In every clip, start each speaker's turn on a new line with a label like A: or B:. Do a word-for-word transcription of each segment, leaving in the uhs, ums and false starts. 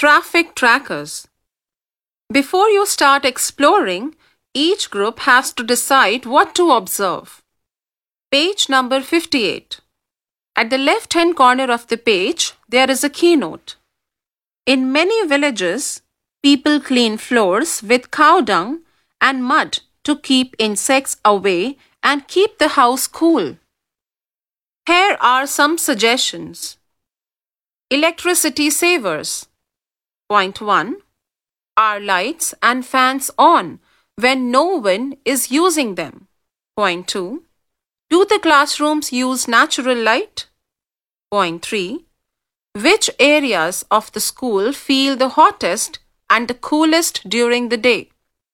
A: Traffic trackers. Before you start exploring, each group has to decide what to observe. Page number fifty-eight. At the left-hand corner of the page, there is a keynote. In many villages, people clean floors with cow dung and mud to keep insects away and keep the house cool. Here are some suggestions. Electricity savers. Point one. Are lights and fans on when no one is using them? Point two. Do the classrooms use natural light? Point three. Which areas of the school feel the hottest and the coolest during the day?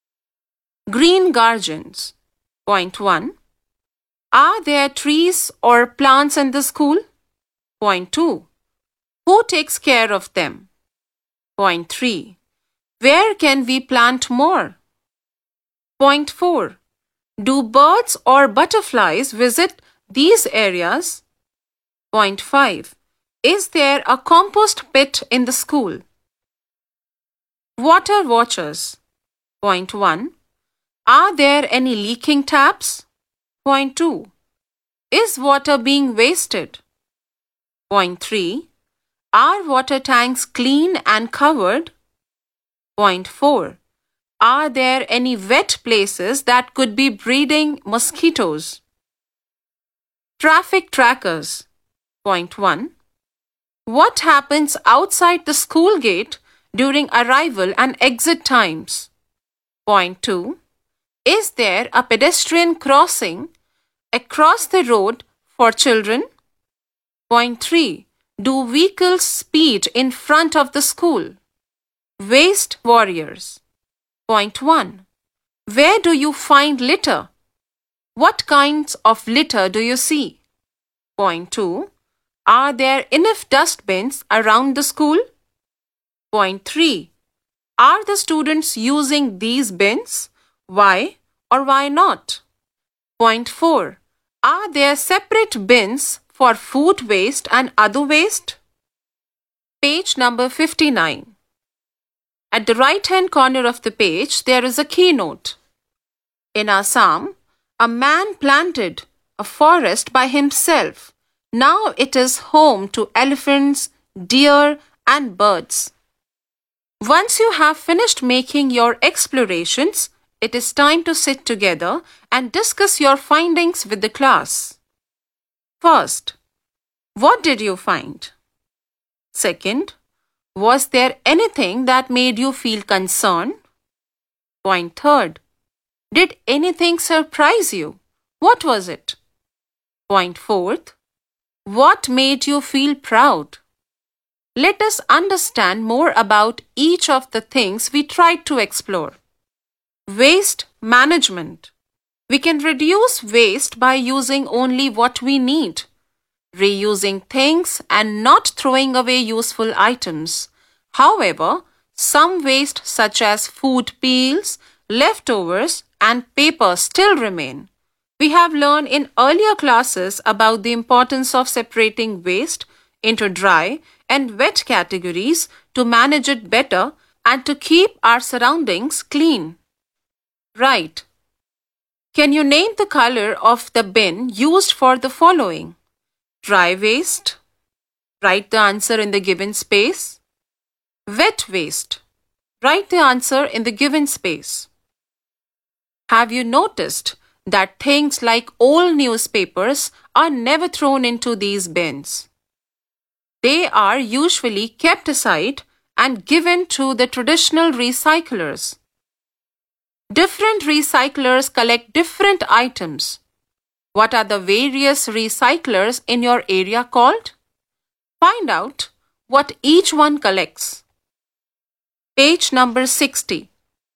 A: Green gardens. Point one. Are there trees or plants in the school? Point two. Who takes care of them? Point three. Where can we plant more? Point four. Do birds or butterflies visit these areas? Point five. Is there a compost pit in the school? Water watchers. Point one. Are there any leaking taps? Point two. Is water being wasted? Point three. Are water tanks clean and covered? Point four. Are there any wet places that could be breeding mosquitoes? Traffic trackers. Point one. What happens outside the school gate during arrival and exit times? Point two. Is there a pedestrian crossing across the road for children? Point three. Do vehicles speed in front of the school? Waste warriors. Point one. Where do you find litter? What kinds of litter do you see? Point two. Are there enough dustbins around the school? Point three. Are the students using these bins? Why or why not? Point four. Are there separate bins for food waste and other waste? Page number fifty-nine. At the right-hand corner of the page, there is a keynote. In Assam, a man planted a forest by himself. Now it is home to elephants, deer, and birds. Once you have finished making your explorations, it is time to sit together and discuss your findings with the class. First, what did you find? Second, was there anything that made you feel concerned? Point third, did anything surprise you? What was it? Point fourth, what made you feel proud? Let us understand more about each of the things we tried to explore. Waste management. We can reduce waste by using only what we need, reusing things and not throwing away useful items. However, some waste such as food peels, leftovers, and paper still remain. We have learned in earlier classes about the importance of separating waste into dry and wet categories to manage it better and to keep our surroundings clean. Right. Can you name the color of the bin used for the following? Dry waste. Write the answer in the given space. Wet waste. Write the answer in the given space. Have you noticed that things like old newspapers are never thrown into these bins? They are usually kept aside and given to the traditional recyclers. Different recyclers collect different items. What are the various recyclers in your area called? Find out what each one collects. Page number sixty.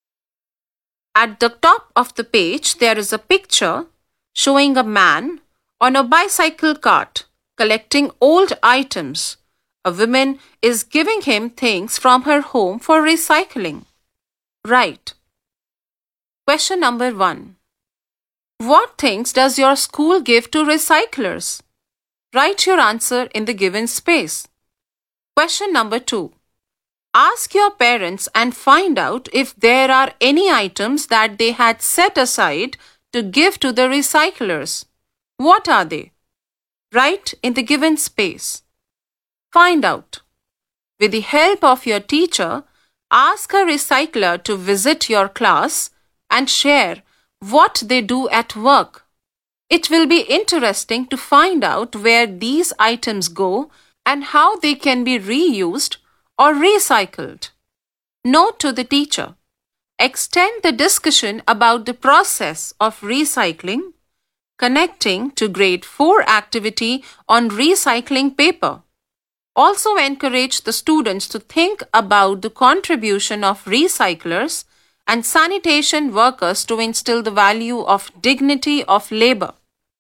A: At the top of the page, there is a picture showing a man on a bicycle cart collecting old items. A woman is giving him things from her home for recycling. Right. Question number one. What things does your school give to recyclers? Write your answer in the given space. Question number two. Ask your parents and find out if there are any items that they had set aside to give to the recyclers. What are they? Write in the given space. Find out. With the help of your teacher, ask a recycler to visit your class and share what they do at work. It will be interesting to find out where these items go and how they can be reused or recycled. Note to the teacher. Extend the discussion about the process of recycling, connecting to grade four activity on recycling paper. Also encourage the students to think about the contribution of recyclers and sanitation workers to instill the value of dignity of labor.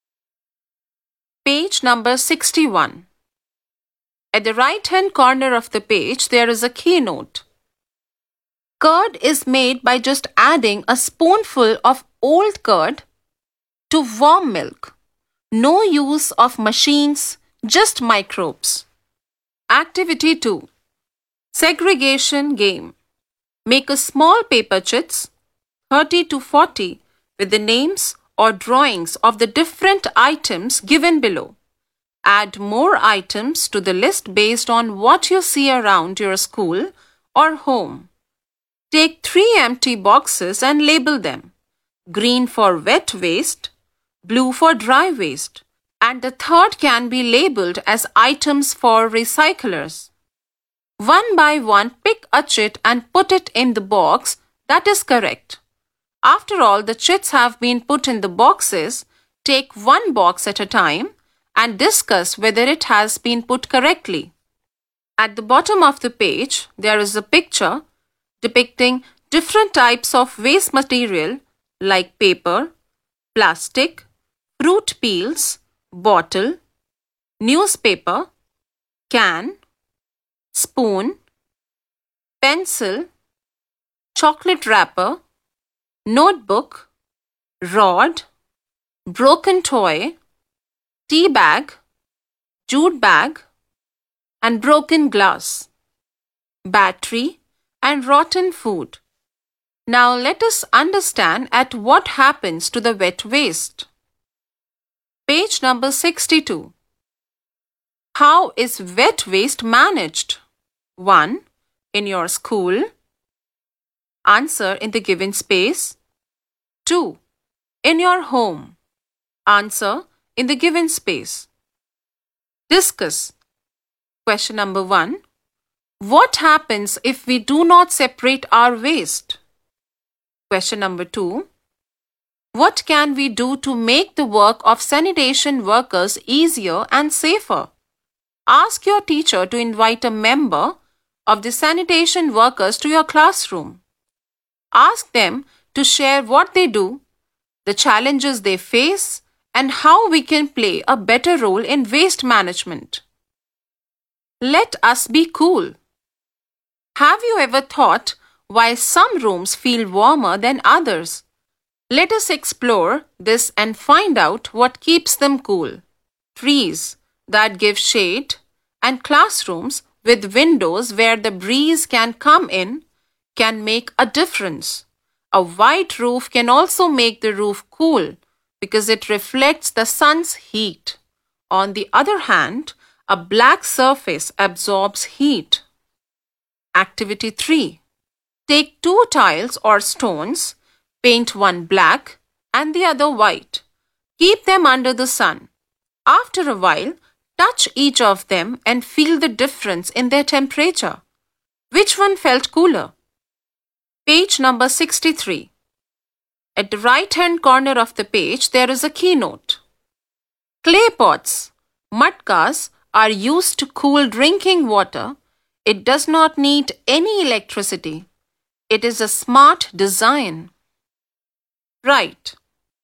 A: Page number sixty-one. At the right-hand corner of the page, there is a keynote. Curd is made by just adding a spoonful of old curd to warm milk. No use of machines, just microbes. Activity two. Segregation game. Make a small paper chits, thirty to forty, with the names or drawings of the different items given below. Add more items to the list based on what you see around your school or home. Take three empty boxes and label them. Green for wet waste, blue for dry waste, and the third can be labeled as items for recyclers. One by one, pick a chit and put it in the box that is correct. After all the chits have been put in the boxes, take one box at a time and discuss whether it has been put correctly. At the bottom of the page, there is a picture depicting different types of waste material like paper, plastic, fruit peels, bottle, newspaper, can, spoon, pencil, chocolate wrapper, notebook, rod, broken toy, tea bag, jute bag, and broken glass, battery, and rotten food. Now let us understand at what happens to the wet waste. Page number sixty-two. How is wet waste managed? one. In your school. Answer in the given space. two. In your home. Answer in the given space. Discuss. Question number one. What happens if we do not separate our waste? Question number two. What can we do to make the work of sanitation workers easier and safer? Ask your teacher to invite a member of the sanitation workers to your classroom. Ask them to share what they do, the challenges they face, and how we can play a better role in waste management. Let us be cool. Have you ever thought why some rooms feel warmer than others? Let us explore this and find out what keeps them cool. Trees that give shade and classrooms with windows where the breeze can come in can make a difference. A white roof can also make the roof cool because it reflects the sun's heat. On the other hand, a black surface absorbs heat. Activity three. Take two tiles or stones, paint one black and the other white. Keep them under the sun. After a while, touch each of them and feel the difference in their temperature. Which one felt cooler? Page number sixty-three. At the right-hand corner of the page, there is a keynote. Clay pots, matkas, are used to cool drinking water. It does not need any electricity. It is a smart design. Right.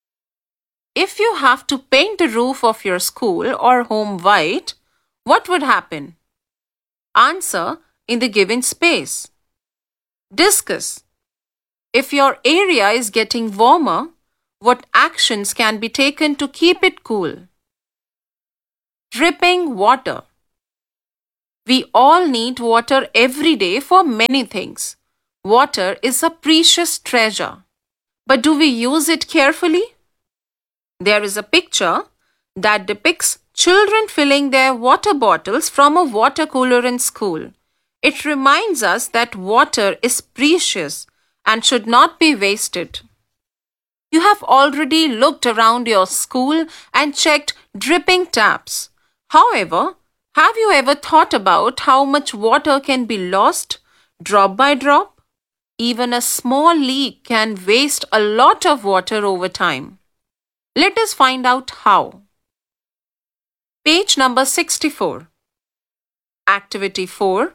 A: If you have to paint the roof of your school or home white, what would happen? Answer in the given space. Discuss. If your area is getting warmer, what actions can be taken to keep it cool? Dripping water. We all need water every day for many things. Water is a precious treasure. But do we use it carefully? There is a picture that depicts children filling their water bottles from a water cooler in school. It reminds us that water is precious and should not be wasted. You have already looked around your school and checked dripping taps. However, have you ever thought about how much water can be lost drop by drop? Even a small leak can waste a lot of water over time. Let us find out how. Page number sixty-four. Activity four.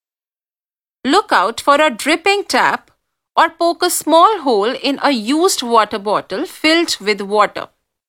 A: Look out for a dripping tap or poke a small hole in a used water bottle filled with water.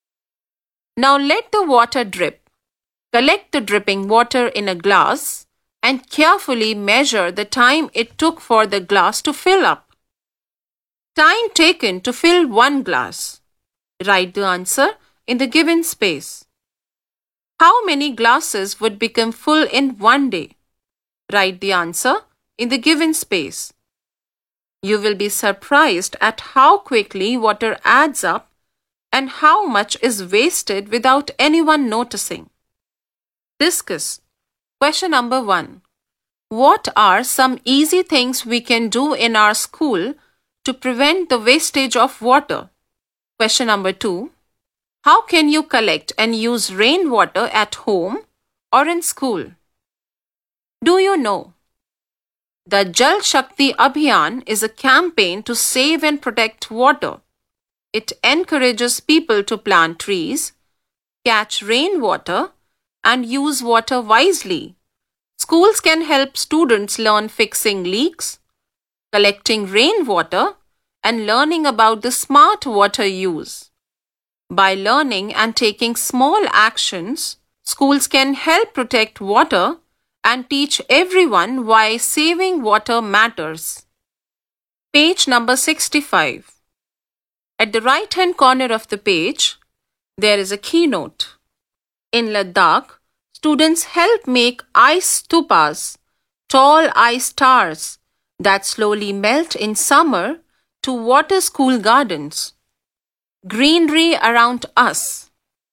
A: Now let the water drip. Collect the dripping water in a glass and carefully measure the time it took for the glass to fill up. Time taken to fill one glass. Write the answer in the given space. How many glasses would become full in one day? Write the answer in the given space. You will be surprised at how quickly water adds up and how much is wasted without anyone noticing. Discuss. Question number one. What are some easy things we can do in our school to prevent the wastage of water? Question number two. How can you collect and use rainwater at home or in school? Do you know? The Jal Shakti Abhiyan is a campaign to save and protect water. It encourages people to plant trees, catch rainwater, and use water wisely. Schools can help students learn fixing leaks, collecting rainwater, and learning about the smart water use. By learning and taking small actions, schools can help protect water and teach everyone why saving water matters. Page number sixty-five. At the right-hand corner of the page, there is a keynote. In Ladakh, students help make ice stupas, tall ice stars that slowly melt in summer to water school gardens. Greenery around us.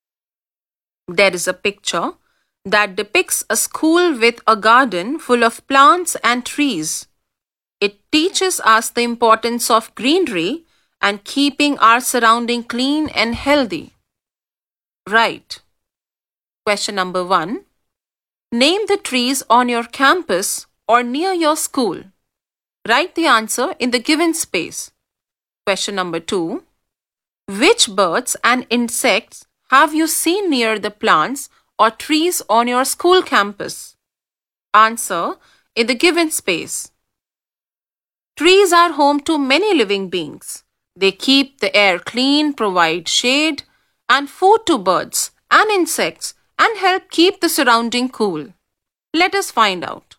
A: There is a picture that depicts a school with a garden full of plants and trees. It teaches us the importance of greenery and keeping our surrounding clean and healthy. Right. Question number one. Name the trees on your campus or near your school. Write the answer in the given space. Question number two. Which birds and insects have you seen near the plants or trees on your school campus? Answer in the given space. Trees are home to many living beings. They keep the air clean, provide shade and food to birds and insects, and help keep the surrounding cool. Let us find out.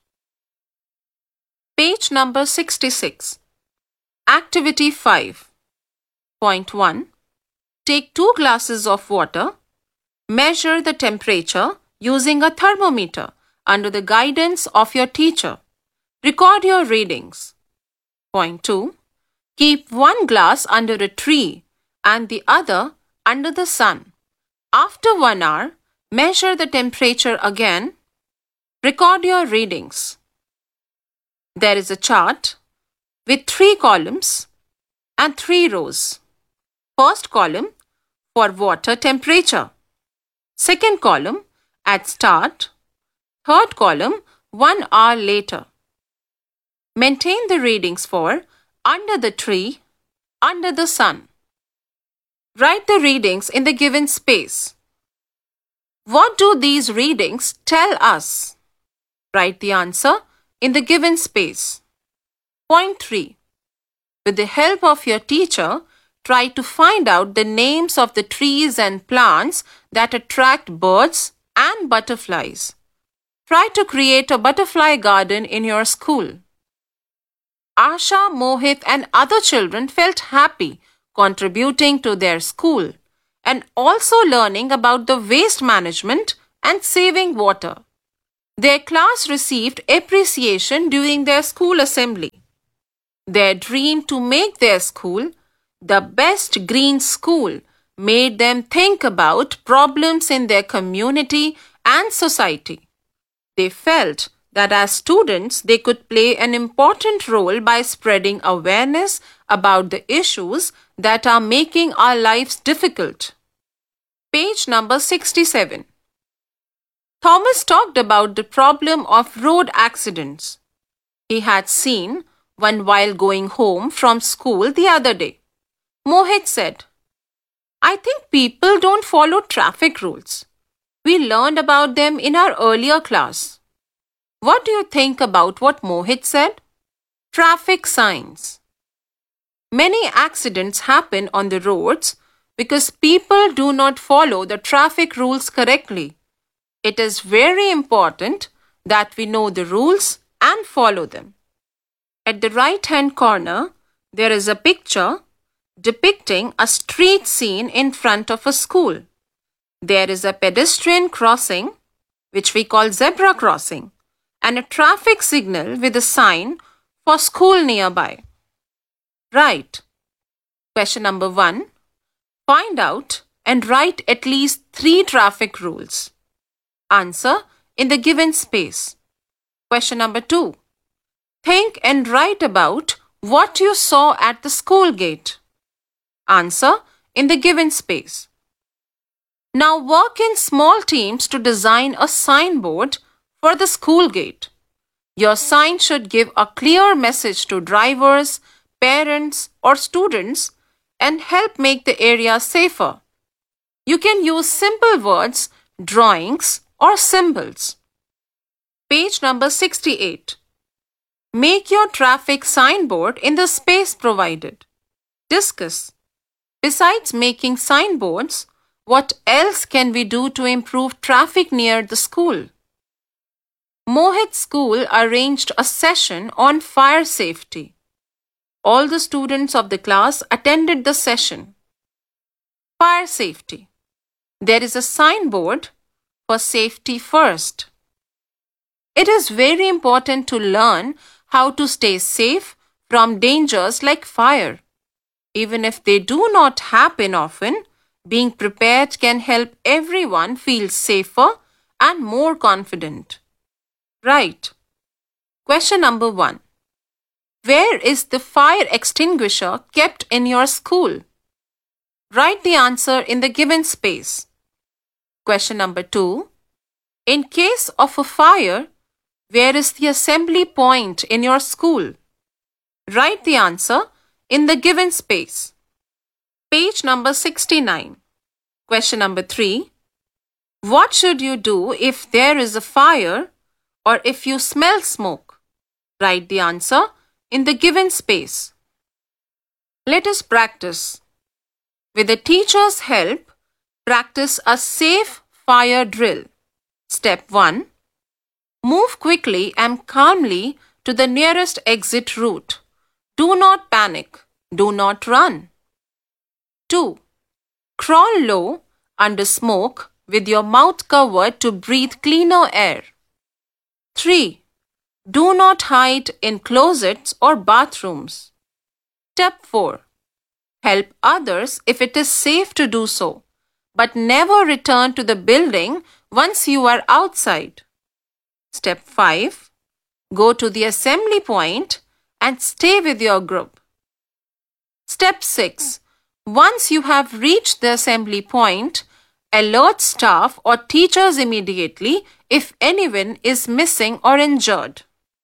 A: Page number sixty-six. Activity five. Point one. Take two glasses of water. Measure the temperature using a thermometer under the guidance of your teacher. Record your readings. Point two. Keep one glass under a tree and the other under the sun. After one hour, measure the temperature again. Record your readings. There is a chart with three columns and three rows. First column for water temperature. Second column at start. Third column one hour later. Maintain the readings for under the tree, under the sun. Write the readings in the given space. What do these readings tell us? Write the answer in the given space. Point three. With the help of your teacher, try to find out the names of the trees and plants that attract birds and butterflies. Try to create a butterfly garden in your school. Asha, Mohit and other children felt happy contributing to their school and also learning about the waste management and saving water. Their class received appreciation during their school assembly. Their dream to make their school the best green school made them think about problems in their community and society. They felt that as students they could play an important role by spreading awareness about the issues that are making our lives difficult. Page number sixty-seven. Thomas talked about the problem of road accidents. He had seen one while going home from school the other day. Mohit said, "I think people don't follow traffic rules. We learned about them in our earlier class." What do you think about what Mohit said? Traffic signs. Many accidents happen on the roads because people do not follow the traffic rules correctly. It is very important that we know the rules and follow them. At the right-hand corner, there is a picture depicting a street scene in front of a school. There is a pedestrian crossing, which we call zebra crossing, and a traffic signal with a sign for school nearby. Right. Question number one. Find out and write at least three traffic rules. Answer in the given space. Question number two. Think and write about what you saw at the school gate. Answer in the given space. Now work in small teams to design a signboard for the school gate. Your sign should give a clear message to drivers, parents, or students and help make the area safer. You can use simple words, drawings, or symbols. Page number sixty-eight. Make your traffic signboard in the space provided. Discuss. Besides making signboards, what else can we do to improve traffic near the school? Mohit's school arranged a session on fire safety. All the students of the class attended the session. Fire safety. There is a signboard for safety first. It is very important to learn how to stay safe from dangers like fire. Even if they do not happen often, being prepared can help everyone feel safer and more confident. Right. Question number one. Where is the fire extinguisher kept in your school? Write the answer in the given space. Question number two. In case of a fire, where is the assembly point in your school? Write the answer in the given space. Page number sixty-nine. Question number three. What should you do if there is a fire or if you smell smoke? Write the answer in the given space. Let us practice. With the teacher's help, practice a safe fire drill. Step one. Move quickly and calmly to the nearest exit route. Do not panic. Do not run. two. Crawl low under smoke with your mouth covered to breathe cleaner air. three. Do not hide in closets or bathrooms. Step four. Help others if it is safe to do so, but never return to the building once you are outside. Step five. Go to the assembly point and stay with your group. Step six. Once you have reached the assembly point, alert staff or teachers immediately if anyone is missing or injured.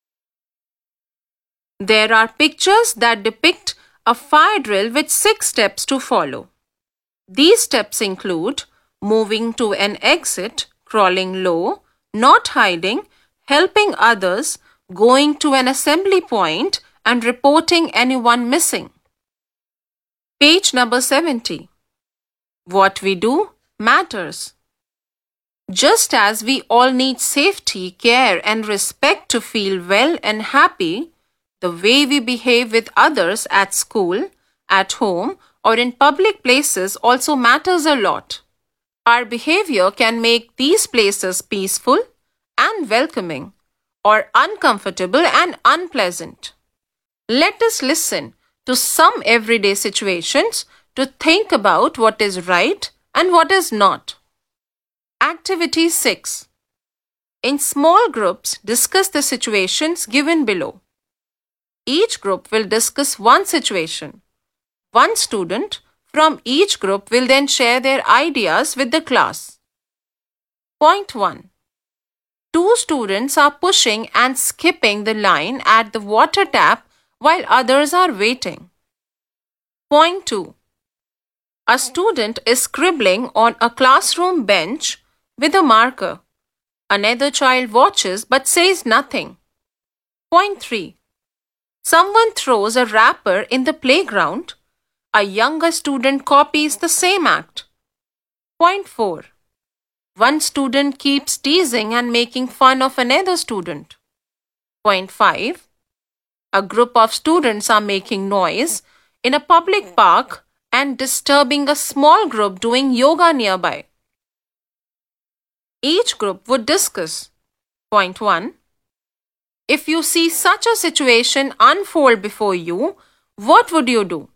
A: There are pictures that depict a fire drill with six steps to follow. These steps include moving to an exit, crawling low, not hiding, helping others, going to an assembly point, and reporting anyone missing. Page number seventy. What we do matters. Just as we all need safety, care, and respect to feel well and happy, the way we behave with others at school, at home, or in public places also matters a lot. Our behavior can make these places peaceful and welcoming, or uncomfortable and unpleasant. Let us listen to some everyday situations to think about what is right and what is not. Activity six. In small groups, discuss the situations given below. Each group will discuss one situation. One student from each group will then share their ideas with the class. Point one. Two students are pushing and skipping the line at the water tap while others are waiting. Point two. A student is scribbling on a classroom bench with a marker. Another child watches but says nothing. Point three. Someone throws a wrapper in the playground. A younger student copies the same act. Point four. One student keeps teasing and making fun of another student. Point five. A group of students are making noise in a public park and disturbing a small group doing yoga nearby. Each group would discuss. Point one. If you see such a situation unfold before you, what would you do?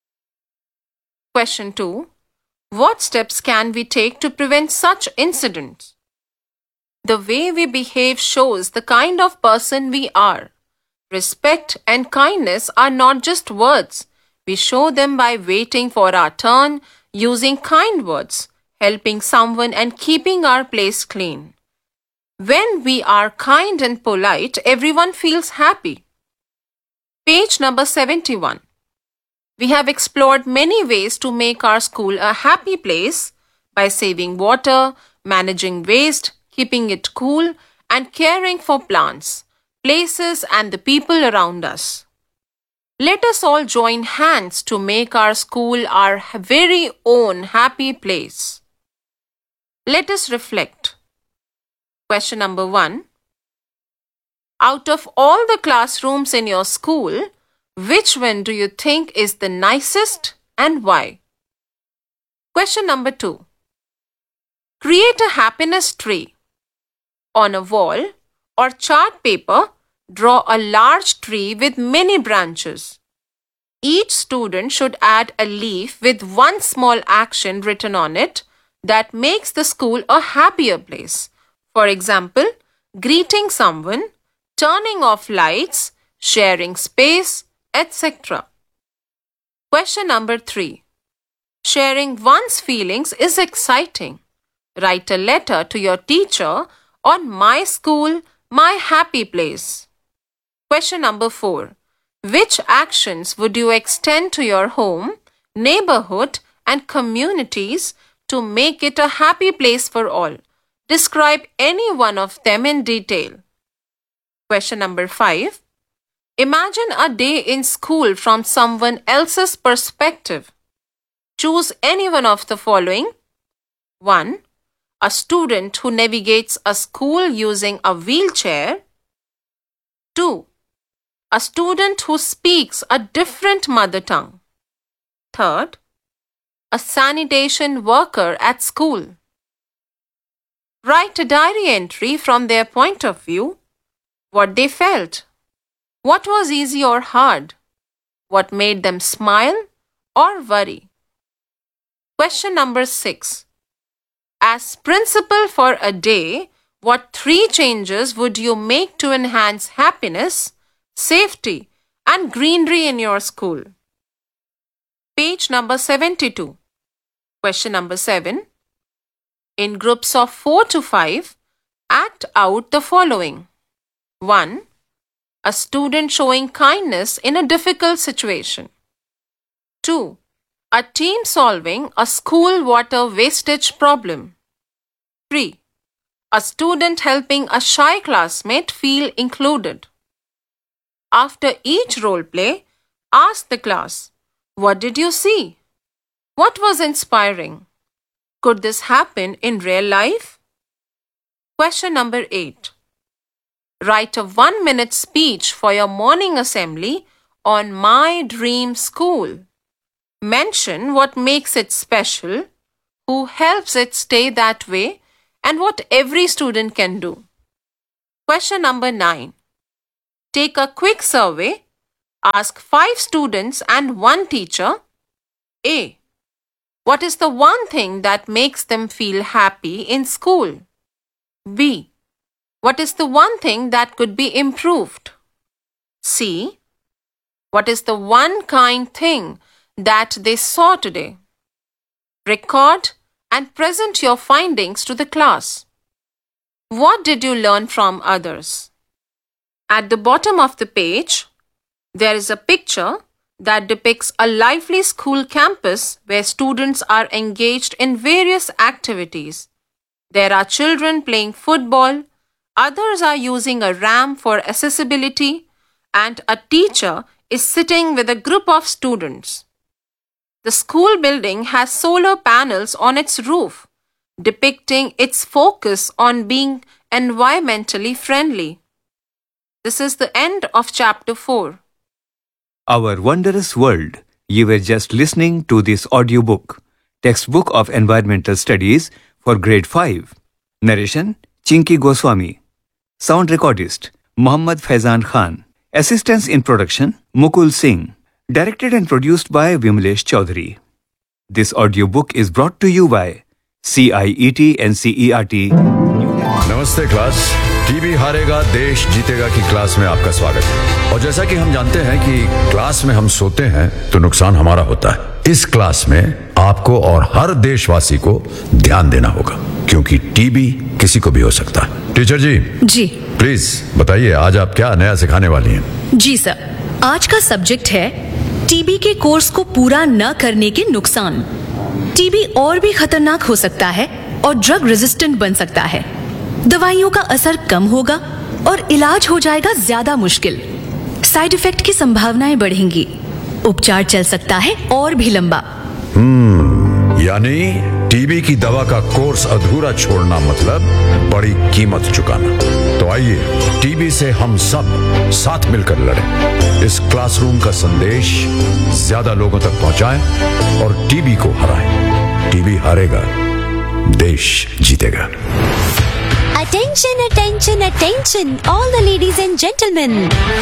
A: Question two. What steps can we take to prevent such incidents? The way we behave shows the kind of person we are. Respect and kindness are not just words. We show them by waiting for our turn, using kind words, helping someone and keeping our place clean. When we are kind and polite, everyone feels happy. Page number seventy-one. We have explored many ways to make our school a happy place by saving water, managing waste, keeping it cool, and caring for plants, places, and the people around us. Let us all join hands to make our school our very own happy place. Let us reflect. Question number one. Out of all the classrooms in your school, which one do you think is the nicest and why? Question number two. Create a happiness tree. On a wall or chart paper, draw a large tree with many branches. Each student should add a leaf with one small action written on it that makes the school a happier place. For example, greeting someone, turning off lights, sharing space, et cetera. Question number three. Sharing one's feelings is exciting. Write a letter to your teacher on my school, my happy place. Question number four. Which actions would you extend to your home, neighborhood, and communities to make it a happy place for all? Describe any one of them in detail. Question number five. Imagine a day in school from someone else's perspective. Choose any one of the following. one. A student who navigates a school using a wheelchair. two. A student who speaks a different mother tongue. Third. A sanitation worker at school. Write a diary entry from their point of view. What they felt. What was easy or hard? What made them smile or worry? Question number six. As principal for a day, what three changes would you make to enhance happiness, safety, and greenery in your school? Page number seventy-two. Question number seven. In groups of four to five, act out the following. one. A student showing kindness in a difficult situation. two. A team solving a school water wastage problem. three. A student helping a shy classmate feel included. After each role play, ask the class, what did you see? What was inspiring? Could this happen in real life? Question number eight. Write a one-minute speech for your morning assembly on My Dream School. Mention what makes it special, who helps it stay that way, and what every student can do. Question number nine. Take a quick survey. Ask five students and one teacher. A. What is the one thing that makes them feel happy in school? B. What is the one thing that could be improved? C. What is the one kind thing that they saw today? Record and present your findings to the class. What did you learn from others? At the bottom of the page, there is a picture that depicts a lively school campus where students are engaged in various activities. There are children playing football, others are using a ramp for accessibility, and a teacher is sitting with a group of students. The school building has solar panels on its roof, depicting its focus on being environmentally friendly. This is the end of chapter four.
B: Our Wondrous World. You were just listening to this audiobook, Textbook of Environmental Studies for Grade five. Narration, Chinky Goswami. Sound recordist, Muhammad Faizan Khan. Assistance in production, Mukul Singh. Directed and produced by Vimlesh Chaudhary. This audiobook is brought to you by C I E T N C E R T.
C: नमस्ते class, TB हारेगा देश जीतेगा की class में आपका स्वागत है। और जैसा कि हम जानते हैं कि क्लास में हम सोते हैं तो नुकसान हमारा होता है। इस क्लास में आपको और हर देशवासी को ध्यान देना होगा, क्योंकि टीबी किसी को भी हो सकता है। टीचर जी
D: जी
C: प्लीज बताइए, आज आप क्या नया सिखाने वाली हैं?
D: जी सर, आज का सब्जेक्ट है टीबी के कोर्स को पूरा न करने के नुकसान। टीबी और भी खतरनाक हो सकता है और ड्रग रेजिस्टेंट बन सकता है। दवाइयों का असर कम होगा और इलाज हो जाएगा ज्यादा मुश्किल। साइड इफेक्ट की संभावनाएं बढ़ेंगी। उपचार चल सकता है और भी लंबा।
C: हम्म यानी टीबी की दवा का कोर्स अधूरा छोड़ना मतलब बड़ी कीमत चुकाना। तो आइए टीबी से हम सब साथ मिलकर लड़ें। इस क्लासरूम का संदेश ज्यादा लोगों तक पहुंचाएं और टीबी को हराएं। टीबी हारेगा, देश जीतेगा।
E: Attention, attention, attention, all the ladies and gentlemen.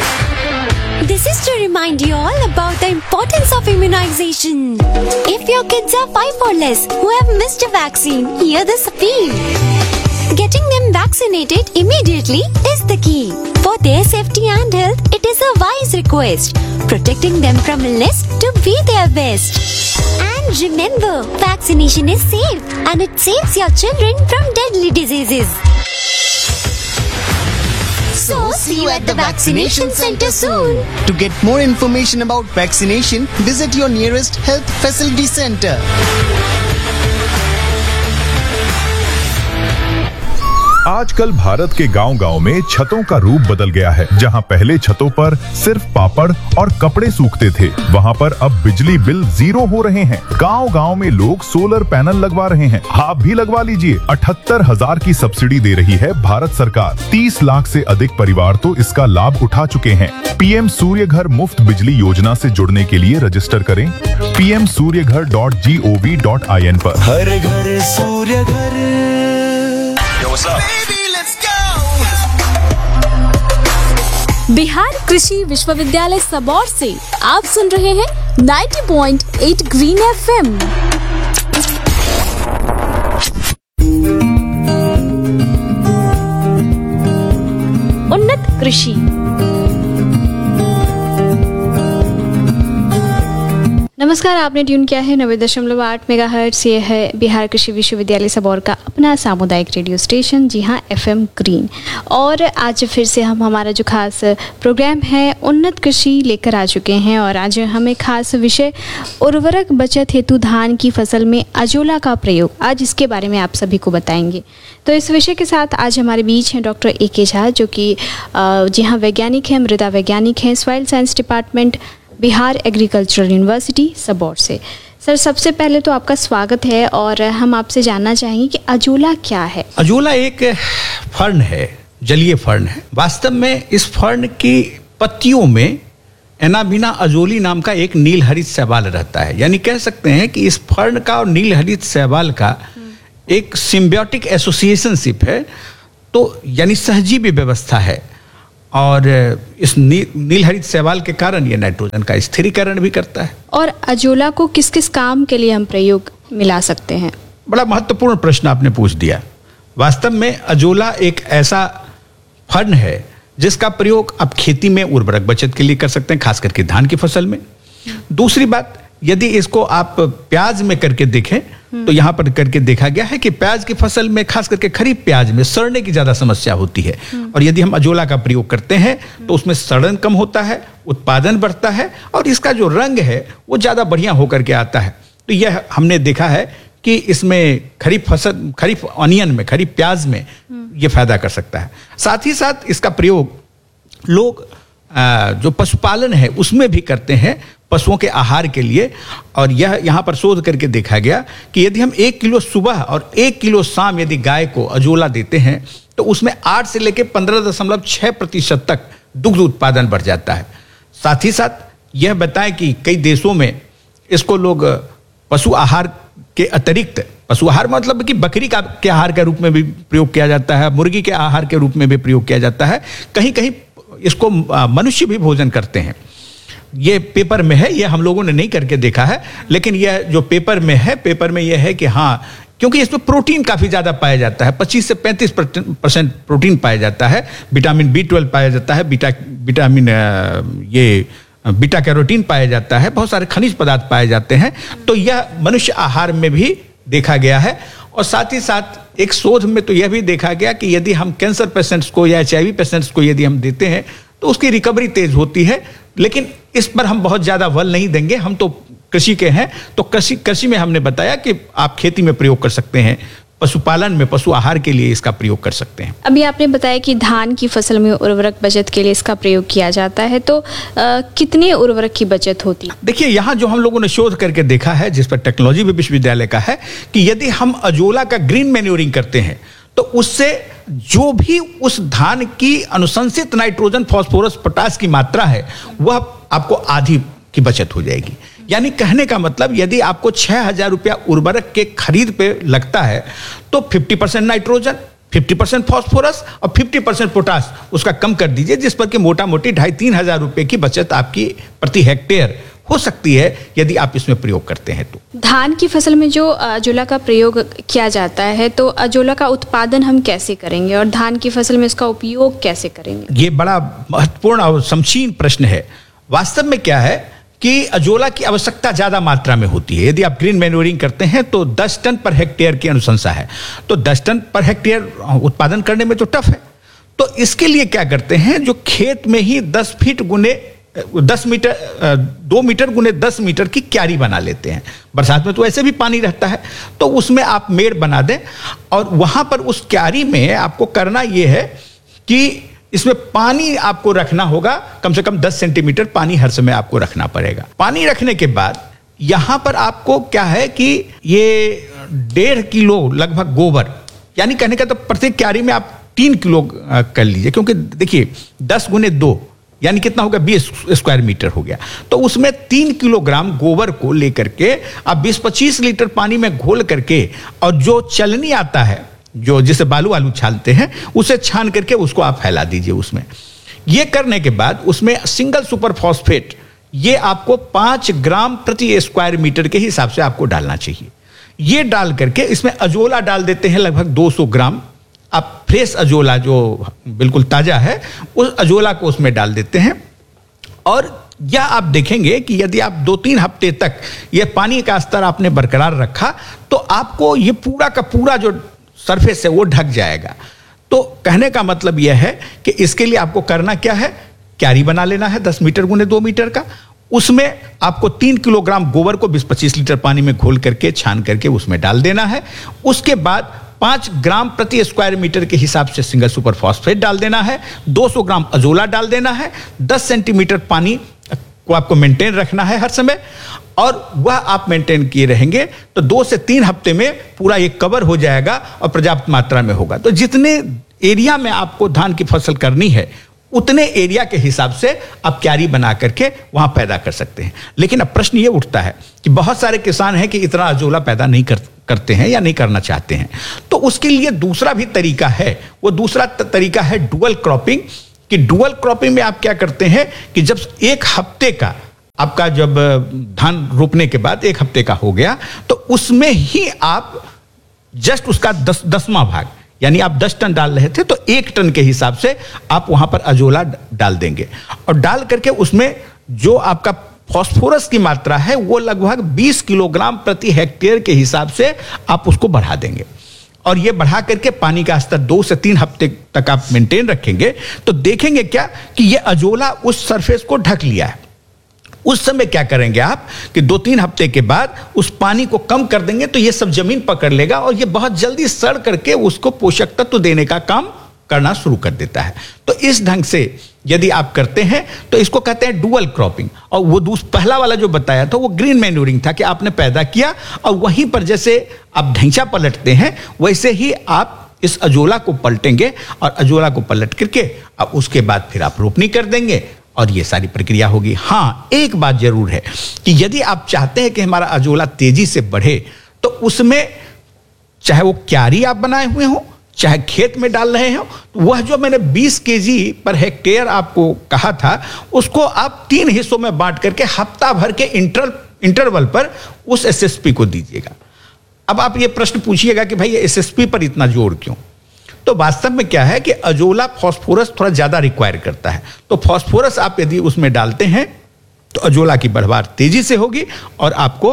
E: This is to remind you all about the importance of immunization. If your kids are five or less who have missed a vaccine, hear this appeal. Getting them vaccinated immediately is the key. For their safety and health, it is a wise request. Protecting them from illness to be their best. And remember, vaccination is safe and it saves your children from deadly diseases. So, see you at the vaccination center soon.
F: To get more information about vaccination, visit your nearest health facility center.
G: आजकल भारत के गांव-गांव में छतों का रूप बदल गया है। जहां पहले छतों पर सिर्फ पापड़ और कपड़े सूखते थे, वहां पर अब बिजली बिल जीरो हो रहे हैं। गांव-गांव में लोग सोलर पैनल लगवा रहे हैं। आप भी लगवा लीजिए। अठहत्तर हजार की सब्सिडी दे रही है भारत सरकार। तीस लाख से अधिक परिवार तो इसका लाभ उठा चुके हैं। पीएम सूर्य घर मुफ्त बिजली योजना से जुड़ने के लिए रजिस्टर करें पी एम सूर्य घर dot G O V dot I N पर।
H: हर घर सूर्य घर।
I: बिहार कृषि विश्वविद्यालय सबौर से आप सुन रहे हैं नब्बे पॉइंट आठ ग्रीन एफएम। उन्नत कृषि। नमस्कार, आपने ट्यून किया है नब्बे दशमलव आठ मेगाहर्ट्ज। ये है बिहार कृषि विश्वविद्यालय सबौर का अपना सामुदायिक रेडियो स्टेशन, जी हाँ, एफएम ग्रीन। और आज फिर से हम हमारा जो खास प्रोग्राम है उन्नत कृषि लेकर आ चुके हैं। और आज हमें खास विषय उर्वरक बचत हेतु धान की फसल में अजोला का प्रयोग, आज इसके बारे में आप सभी को बताएंगे। तो इस विषय के साथ आज हमारे बीच हैं डॉक्टर ए के झा, जो कि जी हाँ वैज्ञानिक हैं, मृदा वैज्ञानिक हैं, soil science department, Bihar agricultural university Sabour से। सर, सबसे पहले तो आपका स्वागत है और हम आपसे जानना चाहेंगे कि अजोला क्या है।
J: अजोला एक फर्न है, जलीय फर्न है। वास्तव में इस फर्न की पत्तियों में एनाबिना अजोली नाम का एक नीलहरित शैवाल रहता है। यानी कह सकते हैं कि इस फर्न का और नीलहरित शैवाल का एक सिम्बियोटिक एसोसिएशनशिप है। तो यानी सहजीवी व्यवस्था है और इस नी, नीलहरित शैवाल के कारण ये नाइट्रोजन का स्थिरीकरण भी करता है।
I: और अजोला को किस किस काम के लिए हम प्रयोग मिला सकते हैं?
J: बड़ा महत्वपूर्ण प्रश्न आपने पूछ दिया। वास्तव में अजोला एक ऐसा फर्न है जिसका प्रयोग आप खेती में उर्वरक बचत के लिए कर सकते हैं, खास करके धान की फसल में। दूसरी बात, यदि इसको आप प्याज में करके देखें तो यहां पर करके देखा गया है कि प्याज की फसल में, खास करके खरीफ प्याज में सड़ने की ज्यादा समस्या होती है, और यदि हम अजोला का प्रयोग करते हैं तो उसमें सड़न कम होता है, उत्पादन बढ़ता है और इसका जो रंग है वो ज्यादा बढ़िया होकर के आता है। तो यह हमने देखा है कि इसमें खरीफ फसल, खरीफ ऑनियन में, खरीफ प्याज में ये फायदा कर सकता है। साथ ही साथ इसका प्रयोग लोग जो पशुपालन है उसमें भी करते हैं, पशुओं के आहार के लिए। और यह यहाँ पर शोध करके देखा गया कि यदि हम एक किलो सुबह और एक किलो शाम यदि गाय को अजोला देते हैं तो उसमें आठ से लेकर पंद्रह दशमलव छः प्रतिशत तक दुग्ध उत्पादन बढ़ जाता है। साथ ही साथ यह बताएं कि कई देशों में इसको लोग पशु आहार के अतिरिक्त, पशु आहार मतलब कि बकरी का के आहार के रूप में भी प्रयोग किया जाता है, मुर्गी के आहार के रूप में भी प्रयोग किया जाता है, कहीं कहीं इसको मनुष्य भी भोजन करते हैं। ये पेपर में है, ये हम लोगों ने नहीं करके देखा है, लेकिन यह जो पेपर में है, पेपर में यह है कि हाँ, क्योंकि इसमें प्रोटीन काफी ज्यादा पाया जाता है, पच्चीस से पैंतीस परसेंट प्रोटीन पाया जाता है, विटामिन बी ट्वेल्व पाया जाता है, बीटा विटामिन ये बीटा कैरोटीन पाया जाता है, बहुत सारे खनिज पदार्थ पाए जाते हैं। तो यह मनुष्य आहार में भी देखा गया है। और साथ ही साथ एक शोध में तो यह भी देखा गया कि यदि हम कैंसर पेशेंट्स को या एच आई वी पेशेंट्स को यदि हम देते हैं तो उसकी रिकवरी तेज होती है। लेकिन इस पर हम बहुत ज्यादा बल नहीं देंगे, हम तो कृषि के हैं, तो कृषि कृषि में हमने बताया कि आप खेती में प्रयोग कर सकते हैं, पशुपालन में, पशु आहार के लिए इसका प्रयोग कर सकते हैं।
I: अभी आपने बताया कि धान की फसल में उर्वरक बचत के लिए इसका प्रयोग किया जाता है, तो आ, कितने उर्वरक की बचत होती है?
J: देखिए, यहाँ जो हम लोगों ने शोध करके देखा है, जिस पर टेक्नोलॉजी विश्वविद्यालय का है, कि यदि हम अजोला का ग्रीन मैन्योरिंग करते हैं तो उससे जो भी उस धान की अनुशंसित नाइट्रोजन, फास्फोरस, पोटास की मात्रा है वह आपको आधी की बचत हो जाएगी। यानी कहने का मतलब, यदि आपको छह हजार रुपया उर्वरक के खरीद पे लगता है तो पचास परसेंट नाइट्रोजन, पचास परसेंट फास्फोरस और पचास परसेंट पोटास उसका कम कर दीजिए, जिस पर कि मोटा मोटी ढाई तीन हजार रुपए की बचत आपकी प्रति हेक्टेयर हो सकती है यदि आप इसमें प्रयोग करते हैं। तो
I: धान की फसल में जो अजोला का प्रयोग किया जाता है, तो अजोला का उत्पादन हम कैसे करेंगे और धान की फसल में इसका उपयोग कैसे करेंगे?
J: ये बड़ा महत्वपूर्ण और समशीन प्रश्न है। वास्तव में क्या है कि अजोला की आवश्यकता ज्यादा मात्रा में होती है। यदि आप ग्रीन मैन्योरिंग करते हैं तो दस टन पर हेक्टेयर की अनुशंसा है, तो दस टन पर हेक्टेयर उत्पादन करने में तो टफ है। तो इसके लिए क्या करते हैं, जो खेत में ही दस फीट गुने दस मीटर, दो मीटर गुने दस मीटर की क्यारी बना लेते हैं। बरसात में तो ऐसे भी पानी रहता है, तो उसमें आप मेड़ बना दें और वहां पर उस क्यारी में आपको करना यह है कि इसमें पानी आपको रखना होगा, कम से कम दस सेंटीमीटर पानी हर समय आपको रखना पड़ेगा। पानी रखने के बाद यहां पर आपको क्या है कि ये डेढ़ किलो लगभग गोबर, यानी कहने का तो प्रत्येक क्यारी में आप तीन किलो कर लीजिए, क्योंकि देखिए दस गुने दो यानी कितना होगा, बीस स्क्वायर मीटर हो गया। तो उसमें तीन किलोग्राम गोबर को लेकर के आप बीस पच्चीस लीटर पानी में घोल करके, और जो चलनी आता है, जो जिसे बालू आलू छालते हैं, उसे छान करके उसको आप फैला दीजिए उसमें। ये करने के बाद उसमें सिंगल सुपर फॉस्फेट, ये आपको पांच ग्राम प्रति स्क्वायर मीटर के हिसाब से आपको डालना चाहिए। ये डाल करके इसमें अजोला डाल देते हैं लगभग दो सौ ग्राम। आप फ्रेश अजोला जो बिल्कुल ताजा है, उस अजोला को उसमें डाल देते हैं। और या आप देखेंगे कि यदि आप दो तीन हफ्ते तक ये पानी का स्तर आपने बरकरार रखा तो आपको ये पूरा का पूरा जो सरफेस है वो ढक जाएगा। तो कहने का मतलब यह है कि इसके लिए आपको करना क्या है, क्यारी बना लेना है दस मीटर गुने दो मीटर का। उसमें आपको तीन किलोग्राम गोबर को बीस पच्चीस लीटर पानी में घोल करके छान करके उसमें डाल देना है। उसके बाद पांच ग्राम प्रति स्क्वायर मीटर के हिसाब से सिंगल सुपर फॉस्फेट डाल देना है, दो सौ ग्राम अजोला डाल देना है, दस सेंटीमीटर पानी को आपको मेंटेन रखना है हर समय, और वह आप मेंटेन किए रहेंगे तो दो से तीन हफ्ते में पूरा ये कवर हो जाएगा और पर्याप्त मात्रा में होगा। तो जितने एरिया में आपको धान की फसल करनी है उतने एरिया के हिसाब से आप क्यारी बना करके वहां पैदा कर सकते हैं। लेकिन अब प्रश्न ये उठता है कि बहुत सारे किसान हैं कि इतना अजोला पैदा नहीं कर करते हैं या नहीं करना चाहते हैं, तो उसके लिए दूसरा भी तरीका है। वो दूसरा तरीका है डुअल क्रॉपिंग। कि डुअल क्रॉपिंग में आप क्या करते हैं कि जब एक हफ्ते का आपका जब धान रोपने के बाद एक हफ्ते का हो गया, तो उसमें ही आप जस्ट उसका दस दसवां भाग, यानी आप दस टन डाल रहे थे तो एक टन के हिसाब से आप वहां पर अजोला डाल देंगे, और डाल करके उसमें जो आपका फास्फोरस की मात्रा है वो लगभग बीस किलोग्राम प्रति हेक्टेयर के हिसाब से आप उसको बढ़ा देंगे। और ये बढ़ा करके पानी का स्तर दो से तीन हफ्ते तक आप मेंटेन रखेंगे, तो देखेंगे क्या कि ये अजोला उस सरफेस को ढक लिया है। उस समय क्या करेंगे आप कि दो तीन हफ्ते के बाद उस पानी को कम कर देंगे, तो ये सब जमीन पकड़ लेगा और ये बहुत जल्दी सड़ करके उसको पोषक तत्व देने का काम करना शुरू कर देता है। तो इस ढंग से यदि आप करते हैं तो इसको कहते हैं डुअल क्रॉपिंग। और वो दूसरा पहला वाला जो बताया था वो ग्रीन मैन्यूरिंग था कि आपने पैदा किया और वहीं पर जैसे आप ढैंचा पलटते हैं वैसे ही आप इस अजोला को पलटेंगे, और अजोला को पलट करके अब उसके बाद फिर आप रोपनी कर देंगे और ये सारी प्रक्रिया होगी। हाँ, एक बात जरूर है कि यदि आप चाहते हैं कि हमारा अजोला तेजी से बढ़े, तो उसमें चाहे वो क्यारी आप बनाए हुए हो, चाहे खेत में डाल रहे हो, तो वह जो मैंने बीस केजी पर हेक्टेयर आपको कहा था, उसको आप तीन हिस्सों में बांट करके हफ्ता भर के इंटर इंटरवल पर उस एसएसपी को दीजिएगा। अब आप ये प्रश्न पूछिएगा कि भाई ये एसएसपी पर इतना जोर क्यों? तो वास्तव में क्या है कि अजोला फास्फोरस थोड़ा ज्यादा रिक्वायर करता है, तो फास्फोरस आप यदि उसमें डालते हैं तो अजोला की बढ़वार तेजी से होगी और आपको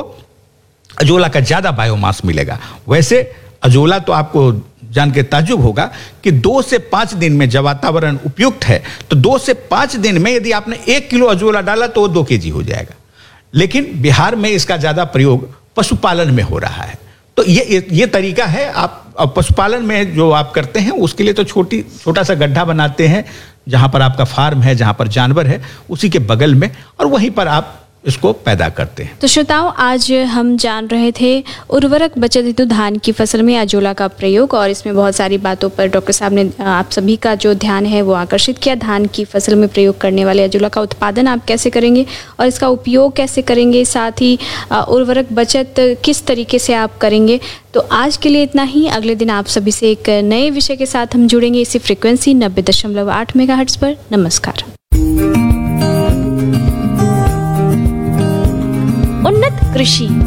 J: अजोला का ज्यादा बायोमास मिलेगा। वैसे अजोला तो आपको जान के ताज्जुब होगा कि दो से पांच दिन में जब वातावरण उपयुक्त है तो दो से पांच दिन में यदि आपने एक किलो अजोला डाला तो वो दो केजी हो जाएगा। लेकिन बिहार में इसका ज्यादा प्रयोग पशुपालन में हो रहा है, तो ये ये तरीका है। आप पशुपालन में जो आप करते हैं उसके लिए तो छोटी छोटा सा गड्ढा बनाते हैं जहां पर आपका फार्म है, जहां पर जानवर है, उसी के बगल में, और वहीं पर आप इसको पैदा करते हैं।
I: तो श्रोताओं, आज हम जान रहे थे उर्वरक बचत हेतु धान की फसल में अजोला का प्रयोग, और इसमें बहुत सारी बातों पर डॉक्टर साहब ने आप सभी का जो ध्यान है वो आकर्षित किया। धान की फसल में प्रयोग करने वाले अजोला का उत्पादन आप कैसे करेंगे और इसका उपयोग कैसे करेंगे, साथ ही उर्वरक बचत किस तरीके से आप करेंगे। तो आज के लिए इतना ही। अगले दिन आप सभी से एक नए विषय के साथ हम जुड़ेंगे इसी फ्रिक्वेंसी नब्बे दशमलव आठ मेगाहर्ट्ज पर। नमस्कार।
E: उन्नत कृषि